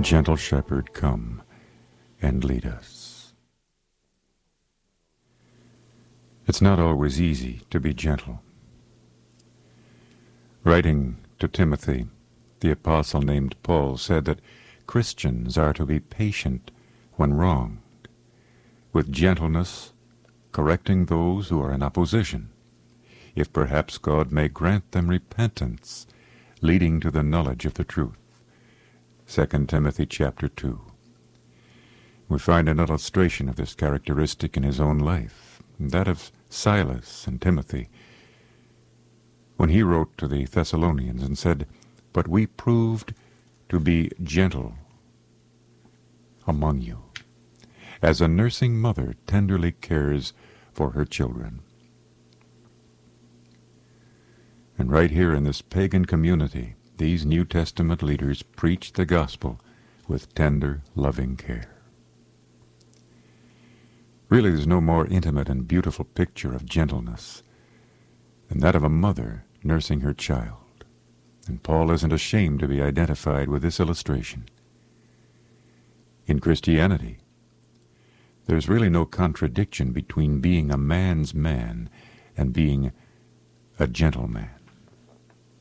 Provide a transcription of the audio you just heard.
Gentle Shepherd, come and lead us. It's not always easy to be gentle. Writing to Timothy, the apostle named Paul said that Christians are to be patient when wronged, with gentleness correcting those who are in opposition, if perhaps God may grant them repentance, leading to the knowledge of the truth. 2 Timothy chapter 2. We find an illustration of this characteristic in his own life, that of Silas and Timothy, when he wrote to the Thessalonians and said, "But we proved to be gentle among you, as a nursing mother tenderly cares for her children." And right here in this pagan community, these New Testament leaders preach the gospel with tender, loving care. Really, there's no more intimate and beautiful picture of gentleness than that of a mother nursing her child. And Paul isn't ashamed to be identified with this illustration. In Christianity, there's really no contradiction between being a man's man and being a gentleman.